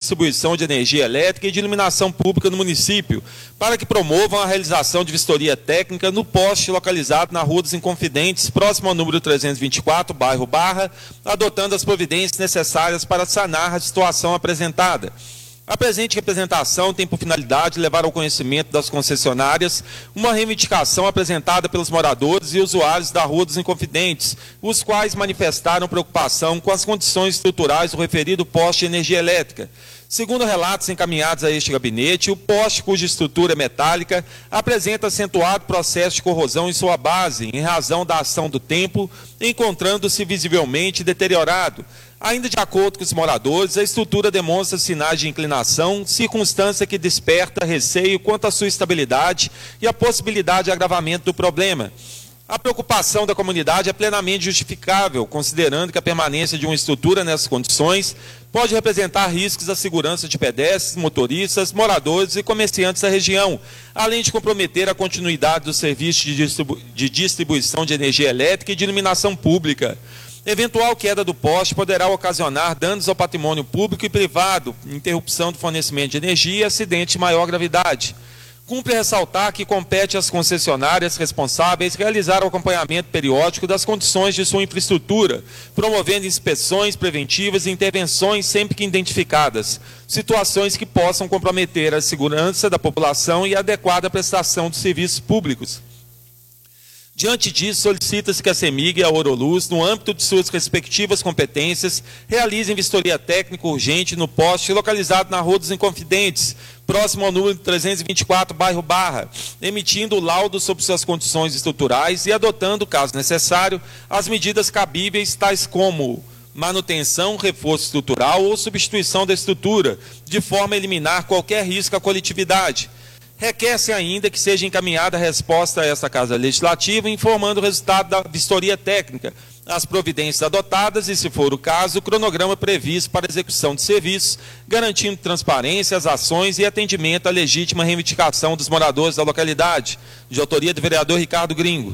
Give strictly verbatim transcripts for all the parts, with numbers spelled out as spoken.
distribuição de energia elétrica e de iluminação pública no município, para que promovam a realização de vistoria técnica no poste localizado na Rua dos Inconfidentes, próximo ao número trezentos e vinte e quatro, bairro Barra, adotando as providências necessárias para sanar a situação apresentada. A presente representação tem por finalidade levar ao conhecimento das concessionárias uma reivindicação apresentada pelos moradores e usuários da Rua dos Inconfidentes, os quais manifestaram preocupação com as condições estruturais do referido poste de energia elétrica. Segundo relatos encaminhados a este gabinete, o poste, cuja estrutura é metálica, apresenta acentuado processo de corrosão em sua base, em razão da ação do tempo, encontrando-se visivelmente deteriorado. Ainda de acordo com os moradores, a estrutura demonstra sinais de inclinação, circunstância que desperta receio quanto à sua estabilidade e a possibilidade de agravamento do problema. A preocupação da comunidade é plenamente justificável, considerando que a permanência de uma estrutura nessas condições pode representar riscos à segurança de pedestres, motoristas, moradores e comerciantes da região, além de comprometer a continuidade do serviço de, distribu de distribuição de energia elétrica e de iluminação pública. Eventual queda do poste poderá ocasionar danos ao patrimônio público e privado, interrupção do fornecimento de energia e acidente de maior gravidade. Cumpre ressaltar que compete às concessionárias responsáveis realizar o acompanhamento periódico das condições de sua infraestrutura, promovendo inspeções preventivas e intervenções sempre que identificadas, situações que possam comprometer a segurança da população e a adequada prestação dos serviços públicos. Diante disso, solicita-se que a CEMIG e a Oroluz, no âmbito de suas respectivas competências, realizem vistoria técnica urgente no poste localizado na Rua dos Inconfidentes, próximo ao número trezentos e vinte e quatro, bairro Barra, emitindo o laudo sobre suas condições estruturais e adotando, caso necessário, as medidas cabíveis, tais como manutenção, reforço estrutural ou substituição da estrutura, de forma a eliminar qualquer risco à coletividade. Requer-se ainda que seja encaminhada a resposta a esta Casa Legislativa, informando o resultado da vistoria técnica, as providências adotadas e, se for o caso, o cronograma previsto para execução de serviços, garantindo transparência às ações e atendimento à legítima reivindicação dos moradores da localidade. De autoria do vereador Ricardo Gringo.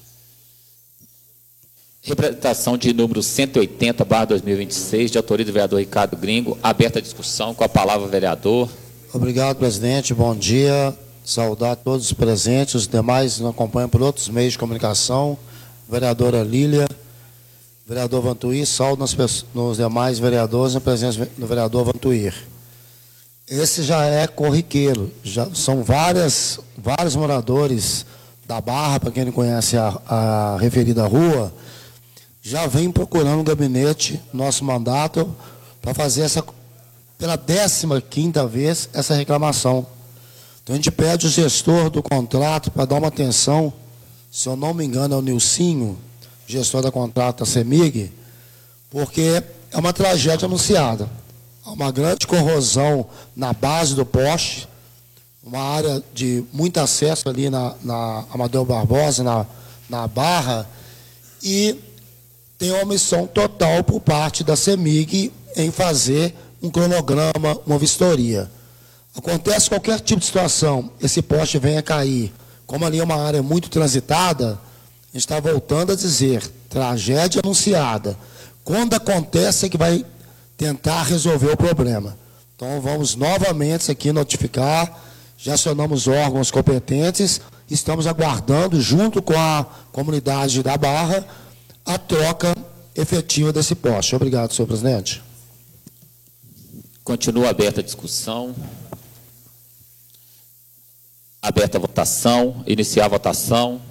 Representação de número cento e oitenta, barra dois mil e vinte e seis, de autoria do vereador Ricardo Gringo. Aberta a discussão. Com a palavra o vereador. Obrigado, presidente. Bom dia. Saudar todos os presentes, os demais nos acompanham por outros meios de comunicação. Vereadora Lília, vereador Vantuir, saúdo nos, nos demais vereadores, na presença do vereador Vantuir. Esse já é corriqueiro, já são várias, vários moradores da Barra, para quem não conhece a, a referida rua, já vem procurando o gabinete, nosso mandato, para fazer essa, pela décima quinta vez, essa reclamação. Então, a gente pede o gestor do contrato para dar uma atenção, se eu não me engano, é o Nilcinho, gestor da contrato da CEMIG, porque é uma tragédia anunciada. Há uma grande corrosão na base do poste, uma área de muito acesso ali na, na Amadeu Barbosa, na, na Barra, e tem uma omissão total por parte da CEMIG em fazer um cronograma, uma vistoria. Acontece qualquer tipo de situação, esse poste venha cair, como ali é uma área muito transitada, a gente está voltando a dizer, tragédia anunciada. Quando acontece é que vai tentar resolver o problema. Então, vamos novamente aqui notificar, já acionamos órgãos competentes, estamos aguardando, junto com a comunidade da Barra, a troca efetiva desse poste. Obrigado, senhor presidente. Continua aberta a discussão. Aberta a votação. Iniciar a votação.